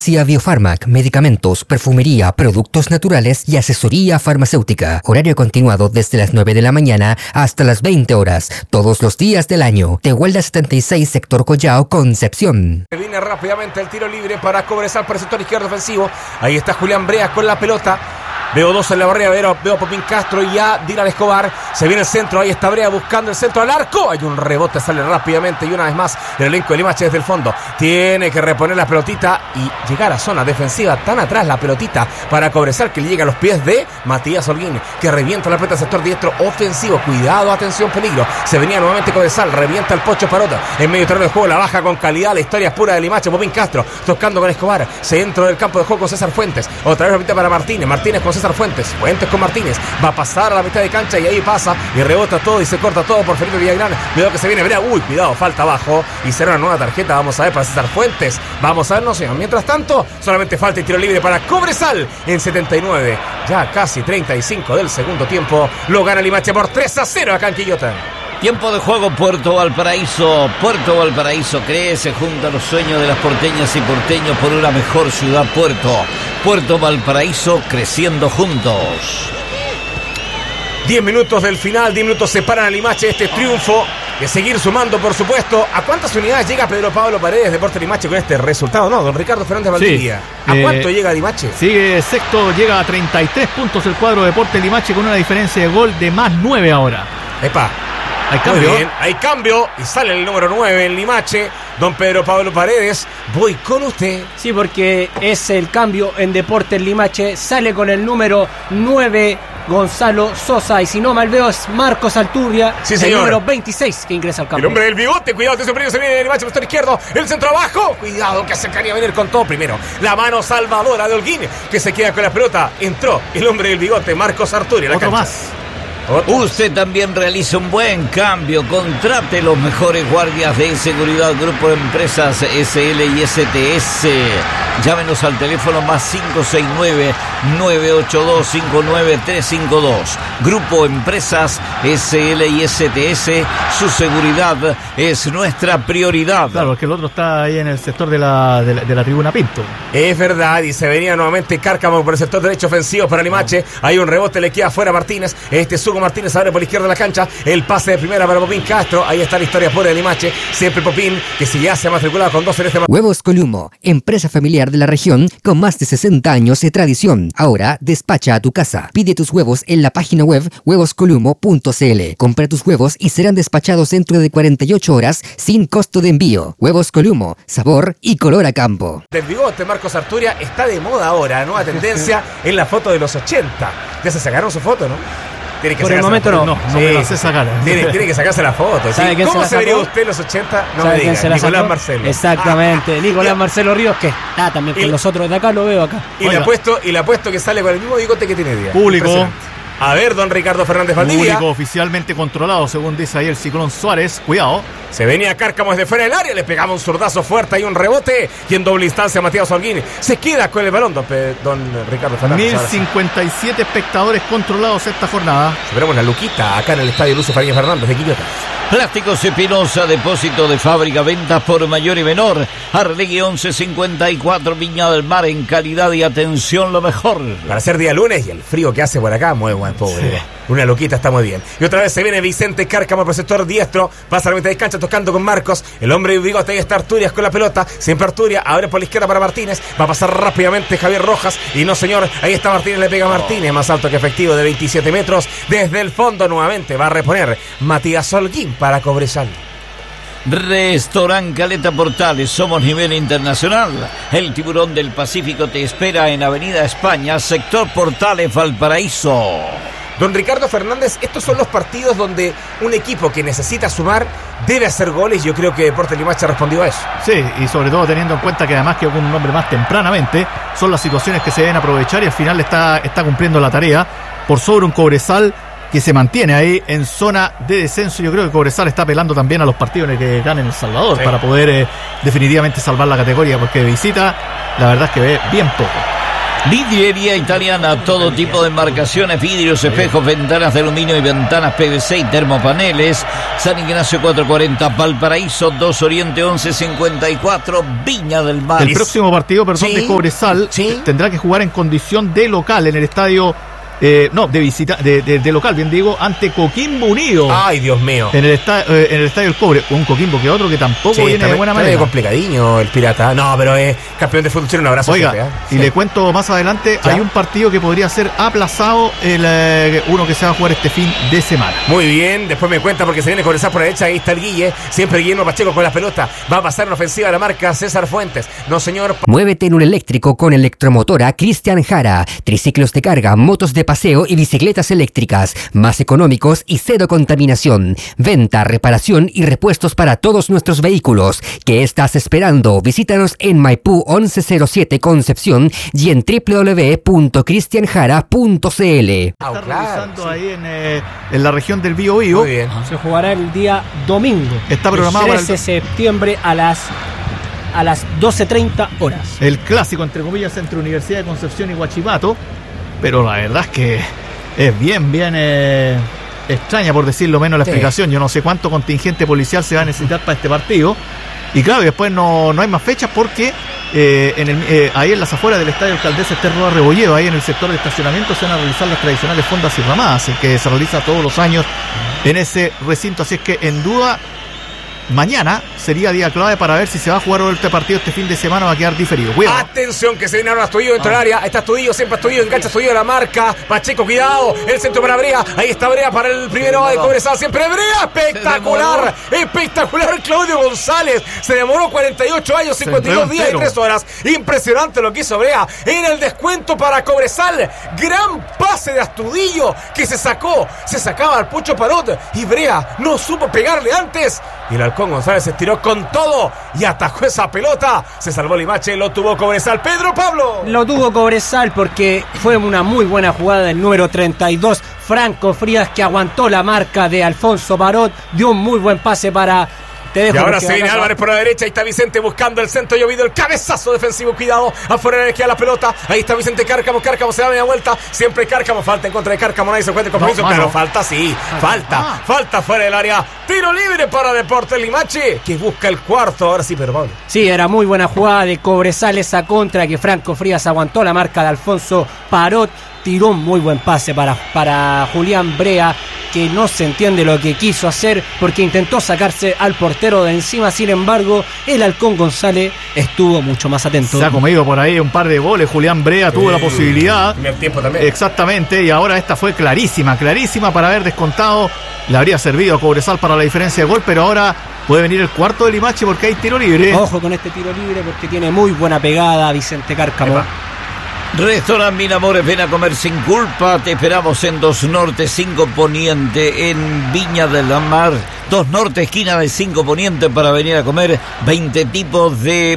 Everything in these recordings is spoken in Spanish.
Biofarmac, medicamentos, perfumería, productos naturales y asesoría farmacéutica. Horario continuado desde las 9 de la mañana hasta las 20 horas, todos los días del año. Tehuelda 76, sector Collao, Concepción. Viene rápidamente el tiro libre para Cobresal por el sector izquierdo ofensivo. Ahí está Julián Breas con la pelota. Veo dos en la barrera, veo a Popín Castro y a Dylan Escobar. Se viene el centro, ahí está Brea buscando el centro al arco. Hay un rebote, sale rápidamente y una vez más el elenco de Limache desde el fondo. Tiene que reponer la pelotita y llegar a zona defensiva. Tan atrás la pelotita para Cobresal que le llega a los pies de Matías Holguín, que revienta la pelota al sector diestro ofensivo. Cuidado, atención, peligro. Se venía nuevamente Cobresal, revienta el Pocho Parota. En medio terreno del juego, la baja con calidad. La historia es pura de Limache. Popín Castro tocando con Escobar. Centro del campo de juego con César Fuentes. Otra vez la pelota para Martínez. Martínez con César Fuentes con Martínez, va a pasar a la mitad de cancha y ahí pasa y rebota todo y se corta todo por Felipe Villagrán. Cuidado que se viene Brea, cuidado, falta abajo y será una nueva tarjeta, vamos a ver para César Fuentes, vamos a ver, no señor. Mientras tanto, solamente falta el tiro libre para Cobresal en 79, ya casi 35 del segundo tiempo, lo gana Limache por 3-0 acá en Quillota. Tiempo de juego, Puerto Valparaíso. Puerto Valparaíso crece junto a los sueños de las porteñas y porteños por una mejor ciudad. Puerto Valparaíso creciendo juntos. 10 minutos del final, 10 minutos separan a Limache de este triunfo. De seguir sumando, por supuesto. ¿A cuántas unidades llega Pedro Pablo Paredes, Deportes Limache, con este resultado? No, don Ricardo Fernández Valdivia. Sí, ¿a cuánto llega Limache? Sigue sexto, llega a 33 puntos el cuadro Deportes Limache con una diferencia de gol de más 9 ahora. Epa. Hay cambio. Muy bien, hay cambio y sale el número 9 en Limache. Don Pedro Pablo Paredes, voy con usted. Sí, porque es el cambio en Deportes Limache. Sale con el número 9 Gonzalo Sosa. Y si no mal veo es Marcos Alturria, sí, el número 26 que ingresa al campo. El hombre del bigote, cuidado, que se viene de Limache por el sector izquierdo. El centro abajo, cuidado que acercaría a venir con todo primero. La mano salvadora de Holguín, que se queda con la pelota. Entró el hombre del bigote, Marcos Alturria. Otro más. Usted también realiza un buen cambio. Contrate los mejores guardias de seguridad. Grupo de Empresas SL y STS. Llámenos al teléfono más 569-982-59352. Grupo Empresas SL y STS. Su seguridad es nuestra prioridad. Claro, porque el otro está ahí en el sector de la tribuna Pinto. Es verdad, y se venía nuevamente Cárcamo por el sector derecho ofensivo para Limache. Hay un rebote, le queda afuera Martínez. Hugo Martínez abre por la izquierda de la cancha. El pase de primera para Popín Castro. Ahí está la historia pura de Limache. Siempre Popín, que si ya se ha matriculado con 2 en este... Huevos Columo, empresa familiar de la región con más de 60 años de tradición. Ahora despacha a tu casa. Pide tus huevos en la página web huevoscolumo.cl. Compra tus huevos y serán despachados dentro de 48 horas sin costo de envío. Huevos Columo, sabor y color a campo. Del bigote Marcos Alturria está de moda ahora, nueva tendencia en la foto de los 80. Ya se sacaron su foto, ¿no? Tiene que por el momento no me la sé sacar. Tiene que sacarse la foto. ¿Sí? ¿Cómo se vería usted en los 80? No me diga. Nicolás Marcelo. Exactamente, Nicolás Marcelo Ríos, que está también con nosotros de acá, lo veo acá. Y le apuesto que sale con el mismo bigote que tiene día. Público. A ver, don Ricardo Fernández Valdivia. Público oficialmente controlado, según dice ahí el Ciclón Suárez. Cuidado. Se venía Cárcamo desde fuera del área, le pegaba un zurdazo fuerte y un rebote. Y en doble instancia Matías Holguín se queda con el balón, don Ricardo Fernández. 1057 espectadores controlados esta jornada. Esperamos la luquita acá en el estadio Lucio Fariña Fernández de Quillota. Plásticos Espinosa, depósito de fábrica, ventas por mayor y menor. Arlegui 1154, Viña del Mar, en calidad y atención lo mejor. Para ser día lunes y el frío que hace por acá, muy buen pobre. Sí. Una loquita, está muy bien. Y otra vez se viene Vicente Cárcamo por el sector diestro. Pasa a la mitad de cancha tocando con Marcos. El hombre de bigote, ahí está Arturias con la pelota. Siempre Arturia, abre por la izquierda para Martínez. Va a pasar rápidamente Javier Rojas. Y no señor, ahí está Martínez, le pega a Martínez. Más alto que efectivo de 27 metros. Desde el fondo nuevamente va a reponer Matías Holguín para Cobresal. Restaurant Caleta Portales, somos nivel internacional. El Tiburón del Pacífico te espera en Avenida España, sector Portales, Valparaíso. Don Ricardo Fernández, estos son los partidos donde un equipo que necesita sumar debe hacer goles. Yo creo que Deportes Limache ha respondido a eso. Sí, y sobre todo teniendo en cuenta que además que con un hombre más tempranamente, son las situaciones que se deben aprovechar y al final está cumpliendo la tarea por sobre un Cobresal que se mantiene ahí en zona de descenso. Yo creo que Cobresal está apelando también a los partidos en el que gane El Salvador, sí, para poder definitivamente salvar la categoría, porque de visita la verdad es que ve bien poco. Vidriería Italiana, todo tipo de embarcaciones, vidrios, espejos, ventanas de aluminio y ventanas PVC y termopaneles. San Ignacio 440, Valparaíso 2 Oriente 1154, Viña del Mar. El próximo partido, de Cobresal, tendrá que jugar en condición de local en el estadio. De visita, de local, bien digo, ante Coquimbo Unido. Ay, Dios mío. En el Estadio del Cobre. Un Coquimbo que otro que tampoco viene de buena manera. Es complicadiño el Pirata. No, pero es campeón de fútbol chileno. Un abrazo. Oiga, jefe, y le cuento más adelante, hay un partido que podría ser aplazado, uno que se va a jugar este fin de semana. Muy bien, después me cuenta porque se viene Cobresal por la derecha. Ahí está el Guille, siempre Guillermo Pacheco con la pelota. Va a pasar en ofensiva de la marca César Fuentes. No, señor. Muévete en un eléctrico con Electromotora Cristian Jara. Triciclos de carga, motos de paseo y bicicletas eléctricas, más económicos y cero contaminación. Venta, reparación y repuestos para todos nuestros vehículos. ¿Qué estás esperando? Visítanos en Maipú 1107 Concepción y en www.cristianjara.cl. Está realizando ahí en la región del Biobío. Muy bien. Se jugará el día domingo. Está programado el 13 de septiembre a las 12:30 horas. El clásico, entre comillas, entre Universidad de Concepción y Huachipato. Pero la verdad es que es bien extraña, por decirlo menos, la explicación. Yo no sé cuánto contingente policial se va a necesitar para este partido. Y claro, después no hay más fechas porque ahí en las afueras del Estadio Alcaldesa Esther Roa Rebolledo, ahí en el sector de estacionamiento, se van a realizar las tradicionales fondas y ramadas, que se realiza todos los años en ese recinto. Así es que, en duda, mañana sería día clave para ver si se va a jugar este partido este fin de semana o va a quedar diferido. Cuidado. Atención que se viene ahora Astudillo dentro del área. Está Astudillo, siempre Astudillo, engancha Astudillo de la marca. Pacheco, cuidado. El centro para Brea. Ahí está Brea para el primero de Cobresal. Siempre Brea. Espectacular. Espectacular Claudio González. Se demoró 48 años, 52 días y 3 horas. Impresionante lo que hizo Brea. En el descuento para Cobresal. Gran pase de Astudillo que se sacaba al Pucho Parot. Y Brea no supo pegarle antes. Y el Halcón González se estiró con todo y atajó esa pelota. Se salvó Limache, lo tuvo Cobresal. Pedro Pablo. Lo tuvo Cobresal porque fue una muy buena jugada del número 32, Franco Frías, que aguantó la marca de Alfonso Parot. Dio un muy buen pase para... Y ahora se viene Álvarez por la derecha. Ahí está Vicente buscando el centro. Llovido el cabezazo defensivo. Cuidado. Afuera de la izquierda la pelota. Ahí está Vicente Cárcamo. Cárcamo se da media vuelta. Siempre Cárcamo. Falta en contra de Cárcamo. Nadie se encuentra con compromiso. Claro, falta sí. Falta fuera del área. Tiro libre para Deportes Limache, que busca el cuarto. Ahora sí, Pedro Pablo. Sí, era muy buena jugada de Cobresal esa contra, que Franco Frías aguantó la marca de Alfonso Parot. Tiró un muy buen pase para Julián Brea, que no se entiende lo que quiso hacer porque intentó sacarse al portero de encima. Sin embargo, el Halcón González estuvo mucho más atento. Se ha comido por ahí un par de goles. Julián Brea tuvo la posibilidad. En el tiempo también. Exactamente, y ahora esta fue clarísima para haber descontado. Le habría servido a Cobresal para la diferencia de gol, pero ahora puede venir el cuarto de Limache porque hay tiro libre. Ojo con este tiro libre porque tiene muy buena pegada Vicente Cárcamo. Restaurant Mil Amores, ven a comer sin culpa. Te esperamos en 2 Norte, 5 Poniente, en Viña del Mar. 2 Norte, esquina de 5 Poniente, para venir a comer 20 tipos de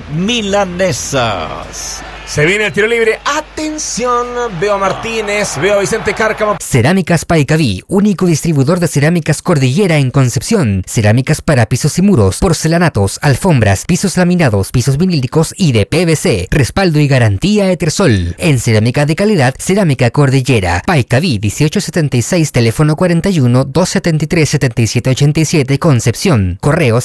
milanesas. Se viene el tiro libre. Atención. Veo a Martínez, veo a Vicente Cárcamo. Cerámicas Paicaví, único distribuidor de cerámicas Cordillera en Concepción. Cerámicas para pisos y muros, porcelanatos, alfombras, pisos laminados, pisos vinílicos y de PVC. Respaldo y garantía Etersol. En cerámica de calidad, Cerámica Cordillera. Paicaví 1876, teléfono 41 273 7787, Concepción. Correo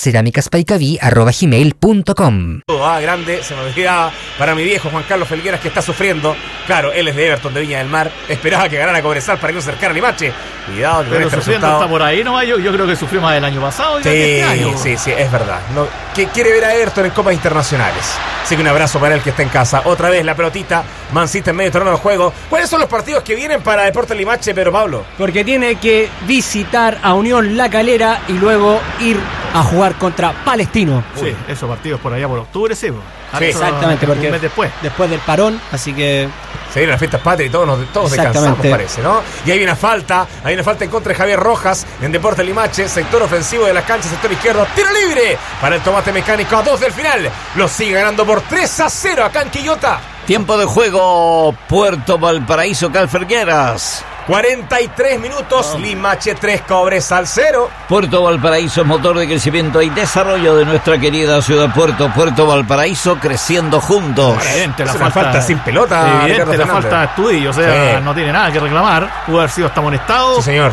cerámicaspaicaví@gmail.com. Grande, se me olvidaba para mi viejo Juan Carlos Felgueras, que está sufriendo. Claro, él es de Everton, de Viña del Mar. Esperaba que ganara Cobresal para que no se acercara a Limache. Cuidado, que pero este sufriendo resultado... está por ahí, ¿no? Yo creo que sufrió más del año pasado. Sí, este año. sí, es verdad. Que quiere ver a Everton en copas internacionales. Así que un abrazo para él que está en casa. Otra vez la pelotita, mancita en medio terreno de juego. ¿Cuáles son los partidos que vienen para Deportes Limache, Pedro Pablo? Porque tiene que visitar a Unión La Calera y luego ir a jugar contra Palestino. Sí, esos partidos por allá por octubre, sí. Sí, exactamente, porque un mes después del parón, así que se vienen las fiestas patrias y todos descansamos, parece, ¿no? Y hay una falta en contra de Javier Rojas en Deportes Limache, sector ofensivo de las canchas, sector izquierdo, tiro libre para el Tomate Mecánico a 2 del final. Lo sigue ganando por 3-0 acá en Quillota. Tiempo de juego, Puerto Valparaíso, Calfergueras. 43 minutos, Limache 3, Cobresal 0. Puerto Valparaíso es motor de crecimiento y desarrollo de nuestra querida ciudad Puerto. Puerto Valparaíso creciendo juntos. Evidente la Es una falta sin pelota. Evidente la Fernández. falta de Astudillo, o sea, Sí. no tiene nada que reclamar. Pudo haber sido hasta amonestado. Sí, señor.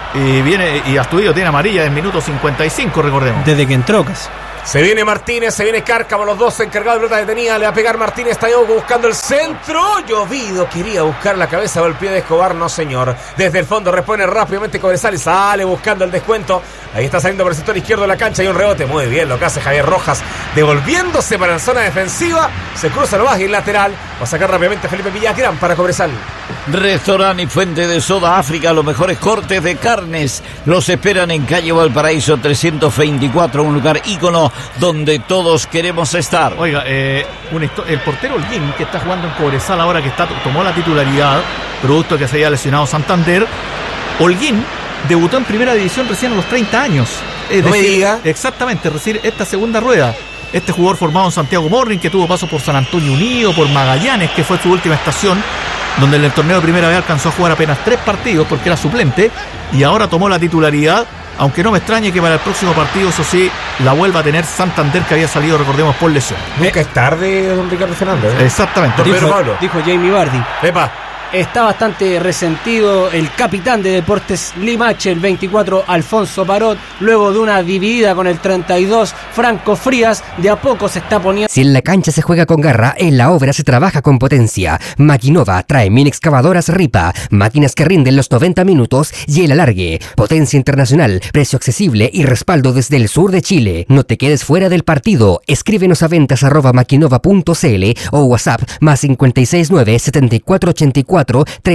Y Astudillo tiene amarilla en minuto 55, recordemos. Desde que entró casi. Se viene Martínez, se viene Cárcamo, los dos encargados de pelota detenida. Le va a pegar Martínez, Tayogo buscando el centro. Llovido, quería buscar la cabeza o el pie de Escobar, no señor. Desde el fondo repone rápidamente Cobresal y sale buscando el descuento. Ahí está saliendo por el sector izquierdo de la cancha y un rebote. Muy bien lo que hace Javier Rojas, devolviéndose para la zona defensiva. Se cruza lo bajo y el lateral. Va a sacar rápidamente Felipe Villagrán para Cobresal. Restaurante y fuente de soda África, los mejores cortes de carnes. Los esperan en calle Valparaíso 324, un lugar ícono donde todos queremos estar. Oiga, el portero Holguín, que está jugando en Cobresal ahora que tomó la titularidad, producto que se había lesionado Santander. Holguín debutó en primera división recién a los 30 años. No me diga. Exactamente, recién esta segunda rueda. Este jugador formado en Santiago Morning, que tuvo paso por San Antonio Unido, por Magallanes, que fue su última estación, donde en el torneo de primera vez alcanzó a jugar apenas 3 partidos porque era suplente, y ahora tomó la titularidad, aunque no me extrañe que para el próximo partido, eso sí, la vuelva a tener Santander, que había salido, recordemos, por lesión. Nunca es tarde, don Ricardo Fernández. Exactamente. Don Pedro Pablo. Dijo Jamie Vardy. Epa. Está bastante resentido el capitán de Deportes Limache, el 24, Alfonso Parot, luego de una dividida con el 32, Franco Frías. De a poco se está poniendo. Si en la cancha se juega con garra, en la obra se trabaja con potencia. Maquinova trae mini excavadoras Ripa, máquinas que rinden los 90 minutos y el alargue. Potencia internacional, precio accesible y respaldo desde el sur de Chile. No te quedes fuera del partido. Escríbenos a ventas@maquinova.cl o WhatsApp más 569 7484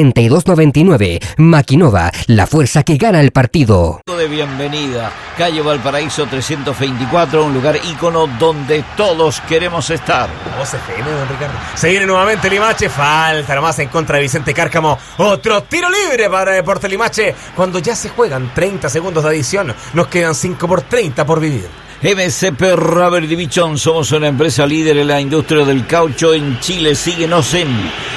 3299. Maquinova, la fuerza que gana el partido. De bienvenida, calle Valparaíso 324, un lugar ícono donde todos queremos estar. Voz FM, don Ricardo. Se viene nuevamente Limache, falta nomás en contra de Vicente Cárcamo. Otro tiro libre para Deportes Limache, cuando ya se juegan 30 segundos de adición. Nos quedan 5 por 30 por vivir. MCP Rubber Division, somos una empresa líder en la industria del caucho en Chile. Síguenos en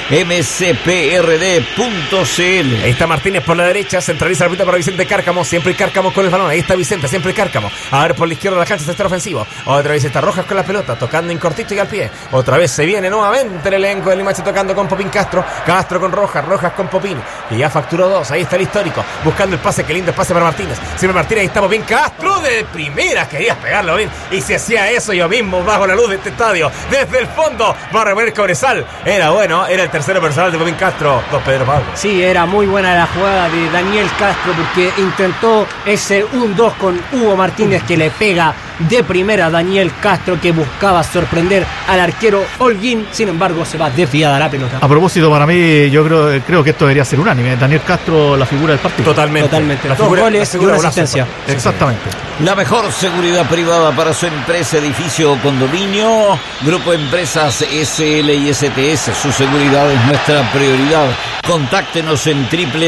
mcprd.cl. Ahí está Martínez por la derecha, centraliza la pelota para Vicente Cárcamo, siempre Cárcamo con el balón. Ahí está Vicente, siempre Cárcamo. A ver por la izquierda de la cancha, sector ofensivo. Otra vez está Rojas con la pelota, tocando en cortito y al pie. Otra vez se viene nuevamente el elenco de Limache tocando con Popín Castro. Castro con Rojas, Rojas con Popín, que ya facturó 2. Ahí está el histórico, buscando el pase, que lindo el pase para Martínez. Siempre Martínez, ahí está Popín Castro de primera, quería pegarlo bien. Y si hacía eso yo mismo bajo la luz de este estadio, desde el fondo va a reponer Cobresal. Era bueno, era el tercero personal de Popín Castro, don Pedro Pablo. Sí, era muy buena la jugada de Daniel Castro, porque intentó ese 1-2 con Hugo Martínez, que le pega de primera a Daniel Castro, que buscaba sorprender al arquero Holguín. Sin embargo, se va desviada la pelota. A propósito, para mí, yo creo que esto debería ser unánime. Daniel Castro, la figura del partido. Totalmente. La Dos figura, goles y una asistencia. Exactamente. La mejor seguridad privada para su empresa, edificio o condominio. Grupo Empresas SL y STS. Su seguridad es nuestra prioridad. Contáctenos en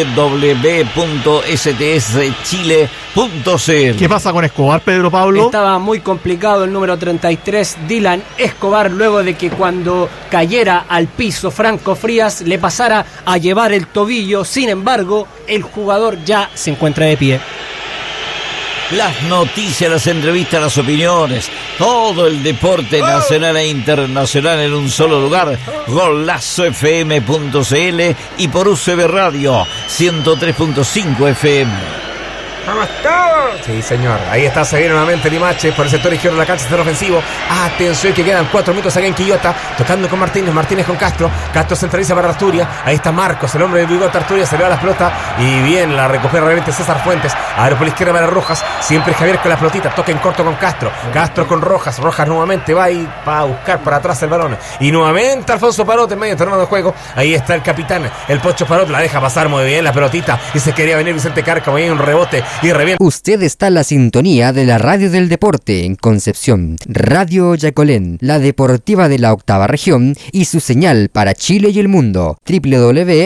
www.stschile.cl. ¿Qué pasa con Escobar, Pedro Pablo? Estaba muy complicado el número 33, Dylan Escobar, luego de que cuando cayera al piso Franco Frías le pasara a llevar el tobillo. Sin embargo, el jugador ya se encuentra de pie. Las noticias, las entrevistas, las opiniones, todo el deporte nacional e internacional en un solo lugar. golazofm.cl y por UCB Radio 103.5 FM. ¡Vamos todos! Sí, señor. Ahí está, se viene nuevamente Limache por el sector izquierdo de la cancha, sector ofensivo. Atención, que quedan 4 minutos acá en Quillota. Tocando con Martínez, Martínez con Castro. Castro centraliza para Arturia. Ahí está Marcos, el hombre de bigote Arturia. Se le va la pelota y bien, la recupera realmente César Fuentes. A ver por la izquierda para Rojas. Siempre Javier con la pelotita. Toca en corto con Castro. Castro con Rojas. Rojas nuevamente va a buscar para atrás el balón. Y nuevamente Alfonso Parot en medio del terreno de juego. Ahí está el capitán, el Pocho Parot. La deja pasar muy bien la pelotita. Y se quería venir Vicente Cárcamo. Ahí hay un rebote. Y revienta. Usted está en la sintonía de la radio del deporte en Concepción, Radio Yacolén, la deportiva de la octava región y su señal para Chile y el mundo,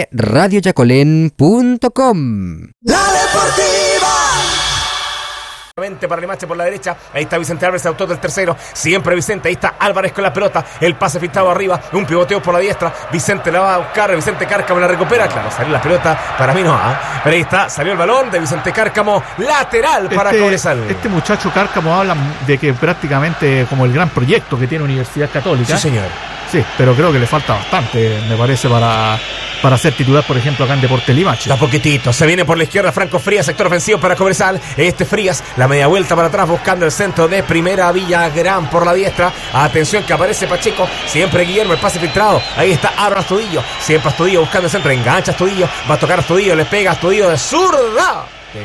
www.radioyacolén.com. La Deportiva. para Limache por la derecha. Ahí está Vicente Álvarez, autor del tercero. Siempre Vicente. Ahí está Álvarez con la pelota. El pase filtrado arriba. Un pivoteo por la diestra. Vicente la va a buscar. Vicente Cárcamo la recupera. Claro, salió la pelota. Para mí no. Pero ahí está. Salió el balón de Vicente Cárcamo. Lateral para Cobresal. Este muchacho Cárcamo habla de que prácticamente como el gran proyecto que tiene Universidad Católica. Sí, señor. Sí, pero creo que le falta bastante, me parece, para ser titular, por ejemplo, acá en Deportes Limache. Está poquitito. Se viene por la izquierda Franco Frías, sector ofensivo para Cobresal. Frías, la media vuelta para atrás buscando el centro de primera. Villagrán por la diestra. Atención que aparece Pacheco. Siempre Guillermo, el pase filtrado. Ahí está Aaron Astudillo. Siempre Astudillo buscando el centro. Engancha Astudillo. Va a tocar Astudillo. Le pega Astudillo de zurda.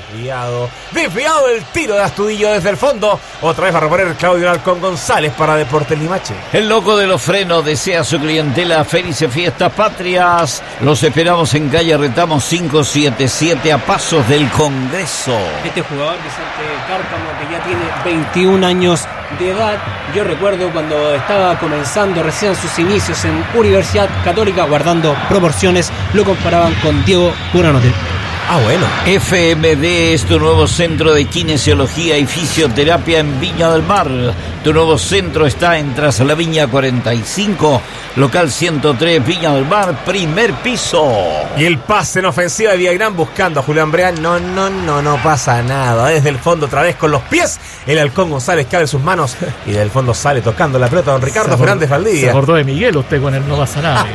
Desviado el tiro de Astudillo desde el fondo. Otra vez va a reponer Claudio Alarcón González para Deportes Limache. El loco de los frenos desea a su clientela felices fiestas patrias. Los esperamos en calle Retamos 577 a pasos del Congreso. Este jugador Vicente Cárcamo, que ya tiene 21 años de edad, yo recuerdo cuando estaba comenzando recién sus inicios en Universidad Católica, guardando proporciones, lo comparaban con Diego Buranote. Bueno. FMD es tu nuevo centro de kinesiología y fisioterapia en Viña del Mar. Tu nuevo centro está en Tras la Viña 45, local 103, Viña del Mar, primer piso. Y el pase en ofensiva de Villagrán buscando a Julián Brea. No pasa nada. Desde el fondo otra vez con los pies. El Halcón González cabe en sus manos y del fondo sale tocando la pelota don Ricardo Fernández Valdivia. Se acordó de Miguel usted con el no pasa nada.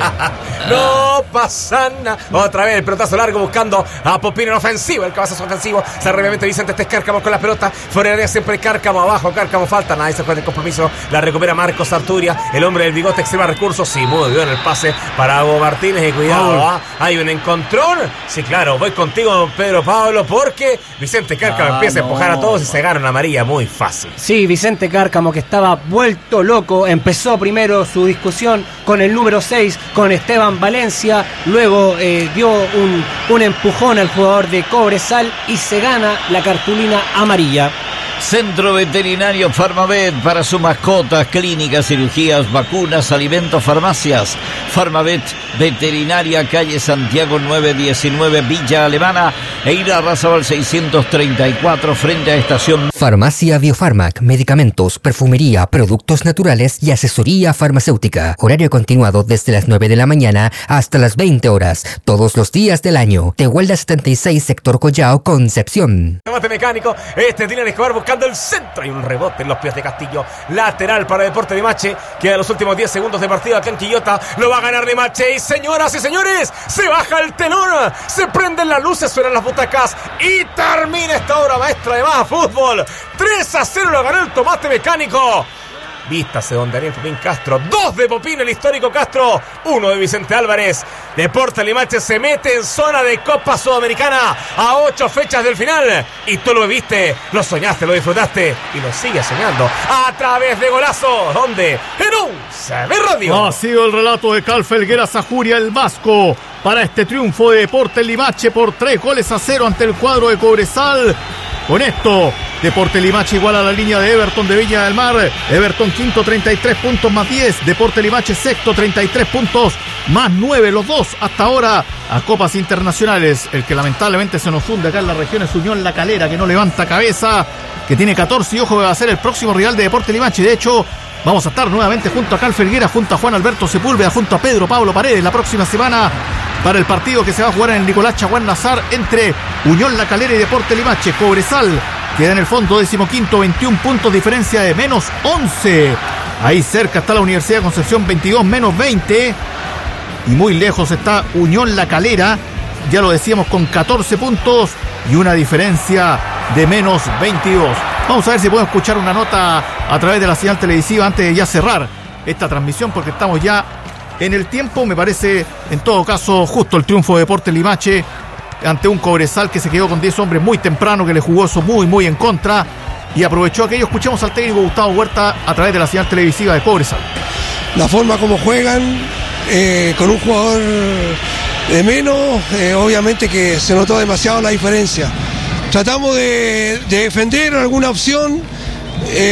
No pasa nada. Otra vez el pelotazo largo buscando a Popín en ofensivo. El cabezazo ofensivo. Se brevemente Vicente Cárcamo con la pelota. Fuera de siempre Cárcamo abajo. Cárcamo falta. Nadie se juega el compromiso. La recupera Marcos Arturia. El hombre del bigote extrema recursos. Sí, muy bien el pase para Hugo Martínez. Y cuidado, hay un encontrón. Sí, claro. Voy contigo, Pedro Pablo, porque Vicente Cárcamo empieza a empujar a todos y se gana una amarilla muy fácil. Sí, Vicente Cárcamo, que estaba vuelto loco, empezó primero su discusión con el número 6, con Esteban Valencia, luego dio un empujón al jugador de Cobresal y se gana la cartulina amarilla. Centro Veterinario Farmavet para sus mascotas, clínicas, cirugías, vacunas, alimentos, farmacias. Farmavet Veterinaria, calle Santiago 919, Villa Alemana, e Ira Razabal 634, frente a Estación. Farmacia Biofarmac, medicamentos, perfumería, productos naturales y asesoría farmacéutica. Horario continuado desde las 9 de la mañana hasta las 20 horas, todos los días del año. Tehuelda 76, sector Collao, Concepción. Remate mecánico, tiene que jugar buscando el centro y un rebote en los pies de Castillo. Lateral para Deportes Limache. Queda los últimos 10 segundos de partido acá en Quillota. Lo va a ganar Limache. Y señoras y señores, se baja el telón, se prenden las luces, suenan las butacas y termina esta obra maestra de Más Fútbol. 3-0 lo ganó el tomate mecánico. Vístase don Daniel Popín Castro. 2 de Popín, el histórico Castro. 1 de Vicente Álvarez. Deportes Limache se mete en zona de Copa Sudamericana a 8 fechas del final. Y tú lo viviste, lo soñaste, lo disfrutaste y lo sigues soñando a través de Golazo. ¿Dónde? En UCB Radio. Ha sido el relato de Cal Felguera Sajuria, el vasco, para este triunfo de Deportes Limache por 3-0 ante el cuadro de Cobresal. Con esto, Deportes Limache igual a la línea de Everton de Viña del Mar. Everton quinto, 33 puntos más 10. Deportes Limache sexto, 33 puntos más 9. Los dos hasta ahora a copas internacionales. El que lamentablemente se nos hunde acá en la región es Unión La Calera, que no levanta cabeza, que tiene 14 y ojo que va a ser el próximo rival de Deportes Limache. De hecho, vamos a estar nuevamente junto a Cal Felguera, junto a Juan Alberto Sepúlveda, junto a Pedro Pablo Paredes la próxima semana para el partido que se va a jugar en el Nicolás Chaguán Nazar entre Unión La Calera y Deportes Limache. Cobresal queda en el fondo 15º, 21 puntos, diferencia de menos 11. Ahí cerca está la Universidad de Concepción, 22 menos 20. Y muy lejos está Unión La Calera, ya lo decíamos, con 14 puntos y una diferencia de menos 22. Vamos a ver si podemos escuchar una nota a través de la señal televisiva antes de ya cerrar esta transmisión, porque estamos ya en el tiempo. Me parece, en todo caso, justo el triunfo de Deportes Limache ante un Cobresal que se quedó con 10 hombres muy temprano, que le jugó eso muy en contra y aprovechó aquello. Escuchamos al técnico Gustavo Huerta a través de la señal televisiva de Cobresal. La forma como juegan, con un jugador de menos, obviamente que se notó demasiado la diferencia. Tratamos de defender alguna opción,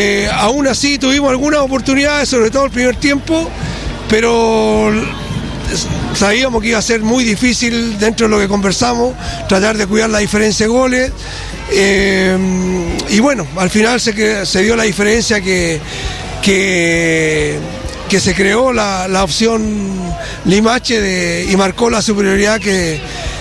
aún así tuvimos algunas oportunidades, sobre todo el primer tiempo, pero sabíamos que iba a ser muy difícil dentro de lo que conversamos, tratar de cuidar la diferencia de goles. Y bueno, al final se dio la diferencia que se creó la opción Limache y marcó la superioridad que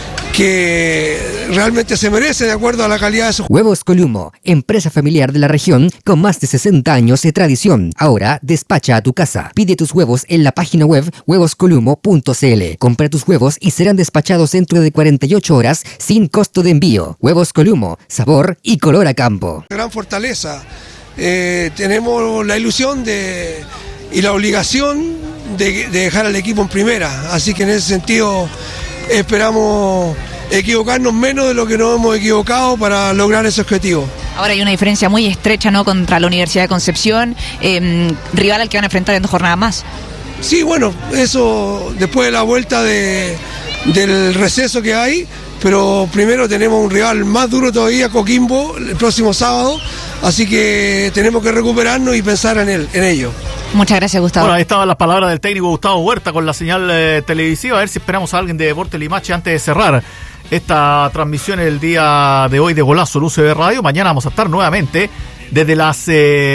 realmente se merece de acuerdo a la calidad de su. Huevos Columo, empresa familiar de la región con más de 60 años de tradición. Ahora despacha a tu casa. Pide tus huevos en la página web huevoscolumo.cl. Compra tus huevos y serán despachados dentro de 48 horas sin costo de envío. Huevos Columo, sabor y color a campo. Gran fortaleza. Tenemos la ilusión y la obligación de dejar al equipo en primera. Así que en ese sentido esperamos equivocarnos menos de lo que nos hemos equivocado para lograr ese objetivo. Ahora hay una diferencia muy estrecha, ¿no?, contra la Universidad de Concepción, rival al que van a enfrentar en 2 jornadas más. Sí, bueno, eso después de la vuelta del receso que hay, pero primero tenemos un rival más duro todavía, Coquimbo, el próximo sábado, así que tenemos que recuperarnos y pensar en ello. Muchas gracias, Gustavo. Bueno, ahí estaban las palabras del técnico Gustavo Huerta con la señal televisiva. A ver si esperamos a alguien de Deportes Limache antes de cerrar esta transmisión el día de hoy de Golazo, UCB Radio. Mañana vamos a estar nuevamente desde las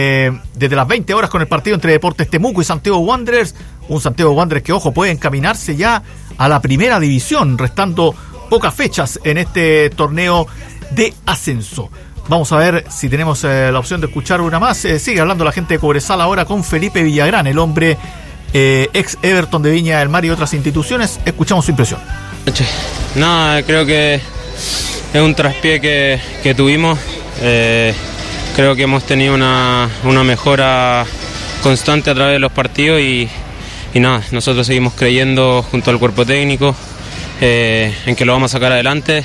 20 horas con el partido entre Deportes Temuco y Santiago Wanderers. Un Santiago Wanderers que, ojo, puede encaminarse ya a la primera división, restando pocas fechas en este torneo de ascenso. Vamos a ver si tenemos la opción de escuchar una más. Sigue hablando la gente de Cobresal ahora con Felipe Villagrán, el hombre ex Everton de Viña del Mar y otras instituciones. Escuchamos su impresión. Nada, creo que es un traspié que tuvimos. Creo que hemos tenido una mejora constante a través de los partidos y nada, nosotros seguimos creyendo junto al cuerpo técnico en que lo vamos a sacar adelante.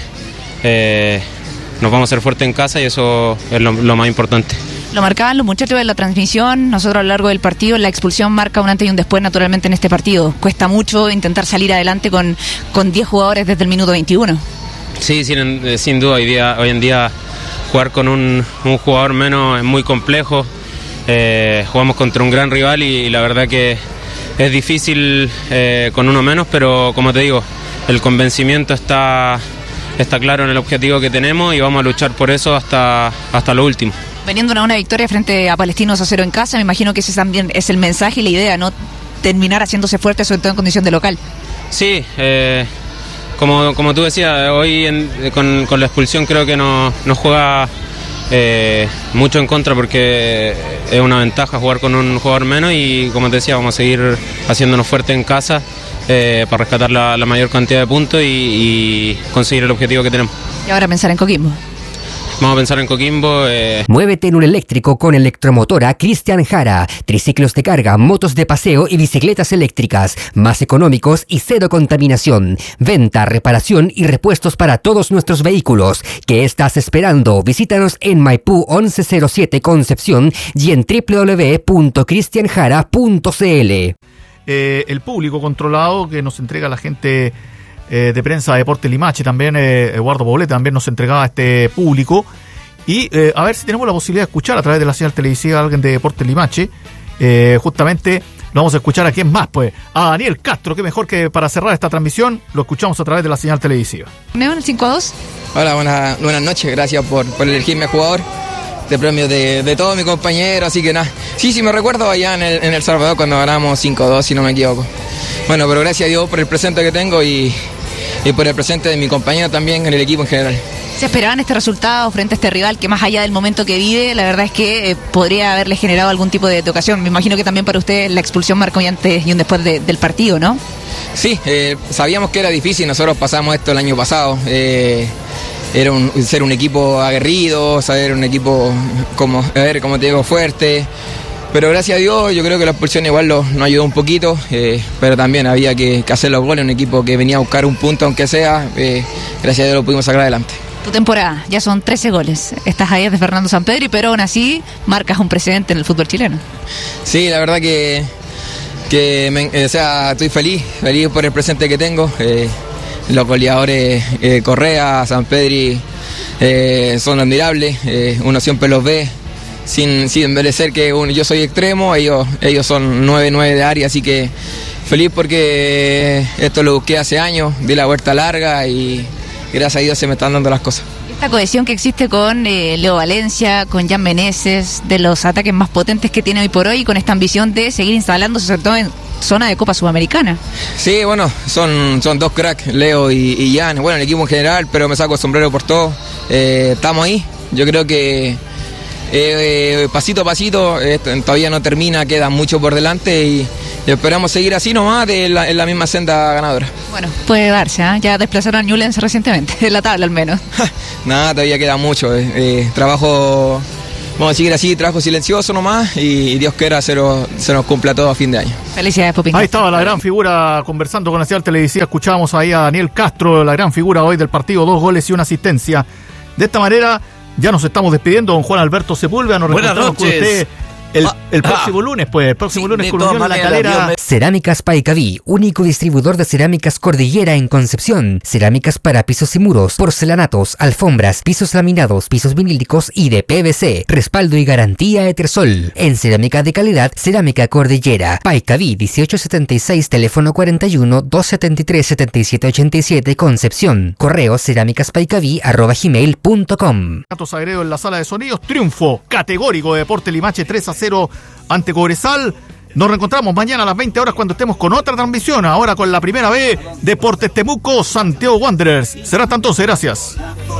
Nos vamos a hacer fuerte en casa y eso es lo más importante. Lo marcaban los muchachos de la transmisión, nosotros a lo largo del partido, la expulsión marca un antes y un después naturalmente en este partido. Cuesta mucho intentar salir adelante con 10 jugadores desde el minuto 21. Sí, sin duda, hoy en día jugar con un jugador menos es muy complejo. Jugamos contra un gran rival y la verdad que es difícil con uno menos, pero como te digo, el convencimiento está claro en el objetivo que tenemos y vamos a luchar por eso hasta lo último. Veniendo a una victoria frente a Palestinos 2-0 en casa, me imagino que ese también es el mensaje y la idea, ¿no? Terminar haciéndose fuerte, sobre todo en condición de local. Sí, como tú decías, hoy con la expulsión creo que nos juega mucho en contra porque es una ventaja jugar con un jugador menos y como te decía, vamos a seguir haciéndonos fuerte en casa para rescatar la mayor cantidad de puntos y conseguir el objetivo que tenemos. Y ahora pensar en Coquimbo. Vamos a pensar en Coquimbo. Muévete en un eléctrico con Electromotora Cristian Jara. Triciclos de carga, motos de paseo y bicicletas eléctricas. Más económicos y cero contaminación. Venta, reparación y repuestos para todos nuestros vehículos. ¿Qué estás esperando? Visítanos en Maipú 1107 Concepción y en www.cristianjara.cl. El público controlado que nos entrega la gente de prensa de Deportes Limache, también Eduardo Poblete también nos entregaba este público y a ver si tenemos la posibilidad de escuchar a través de la señal televisiva a alguien de Deportes Limache. Justamente lo vamos a escuchar a quién más, pues a Daniel Castro, que mejor que para cerrar esta transmisión lo escuchamos a través de la señal televisiva. ¿Neo en el 5-2? Hola, buenas noches, gracias por elegirme jugador de premio de todos mis compañeros, así que nada, sí me recuerdo allá en el Salvador cuando ganamos 5-2, si no me equivoco. Bueno, pero gracias a Dios por el presente que tengo y por el presente de mi compañero también en el equipo en general. ¿Se esperaban este resultado frente a este rival que más allá del momento que vive, la verdad es que podría haberle generado algún tipo de ocasión? Me imagino que también para usted la expulsión marcó un antes y un después del partido, ¿no? Sí, sabíamos que era difícil, nosotros pasamos esto el año pasado. Era ser un equipo aguerrido, ser un equipo, como te digo, fuerte. Pero gracias a Dios, yo creo que la expulsión igual nos ayudó un poquito, pero también había que hacer los goles, un equipo que venía a buscar un punto aunque sea, gracias a Dios lo pudimos sacar adelante. Tu temporada, ya son 13 goles, estás ahí de Fernando Sampedri, pero aún así marcas un precedente en el fútbol chileno. Sí, la verdad que estoy feliz por el presente que tengo. Los goleadores Correa, Sampedri son admirables, uno siempre los ve. Sin merecer que yo soy extremo, ellos son 9 de área, así que feliz porque esto lo busqué hace años, di la vuelta larga y gracias a Dios se me están dando las cosas. Esta cohesión que existe con Leo Valencia, con Jan Meneses, de los ataques más potentes que tiene hoy por hoy, con esta ambición de seguir instalándose sobre todo en zona de Copa Sudamericana. Sí, bueno, son dos cracks, Leo y Jan, bueno, el equipo en general, pero me saco el sombrero por todo. Estamos ahí, yo creo que pasito a pasito, todavía no termina, queda mucho por delante y esperamos seguir así nomás en la misma senda ganadora. Bueno, puede darse, ¿eh? Ya desplazaron a Ñublense recientemente, en la tabla al menos. Nada, todavía queda mucho. Trabajo, vamos a seguir así, trabajo silencioso nomás y Dios quiera se nos cumpla todo a fin de año. Felicidades, Popín. Ahí estaba la gran figura conversando con la señal televisiva. Escuchábamos ahí a Daniel Castro, la gran figura hoy del partido, 2 goles y 1 asistencia. De esta manera ya nos estamos despidiendo, don Juan Alberto Sepúlveda. Nos reencontramos con usted el próximo lunes, pues. El próximo lunes con Unión La Calera. Cerámicas Paicaví, único distribuidor de cerámicas Cordillera en Concepción. Cerámicas para pisos y muros, porcelanatos, alfombras, pisos laminados, pisos vinílicos y de PVC. Respaldo y garantía Etersol. En cerámica de calidad, Cerámica Cordillera. Paicaví 1876, teléfono 41-273-7787, Concepción. Correo cerámicaspaicaví@gmail.com. Gatos Agredo en la sala de sonidos. Triunfo categórico de Deportes Limache 3-0 ante Cobresal. Nos reencontramos mañana a las 20 horas cuando estemos con otra transmisión. Ahora con la primera B, Deportes Temuco, Santiago Wanderers. Será hasta entonces, gracias.